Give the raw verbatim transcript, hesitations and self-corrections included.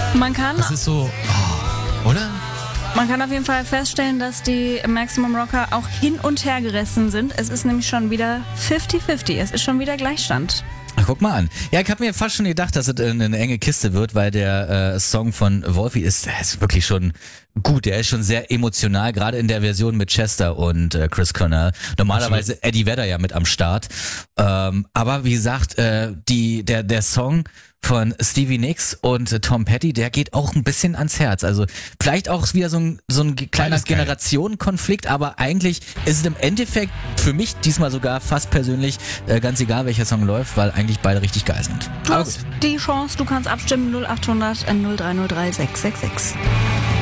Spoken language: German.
Man kann, Das ist so, oh, oder? man kann auf jeden Fall feststellen, dass die Maximum Rocker auch hin und her gerissen sind. Es ist nämlich schon wieder fünfzig fünfzig. Es ist schon wieder Gleichstand. Ach, guck mal an. Ja, ich habe mir fast schon gedacht, dass es eine enge Kiste wird, weil der äh, Song von Wolfie ist, der ist wirklich schon gut. Der ist schon sehr emotional, gerade in der Version mit Chester und äh, Chris Cornell. Normalerweise Absolut. Eddie Vedder ja mit am Start. Ähm, aber wie gesagt, äh, die der der Song von Stevie Nicks und äh, Tom Petty, der geht auch ein bisschen ans Herz. Also vielleicht auch wieder so ein, so ein kleiner Generationenkonflikt, aber eigentlich ist es im Endeffekt für mich diesmal sogar fast persönlich äh, ganz egal, welcher Song läuft, weil eigentlich beide richtig geil sind. Du hast die Chance, du kannst abstimmen null acht hundert null drei null drei sechs sechs sechs.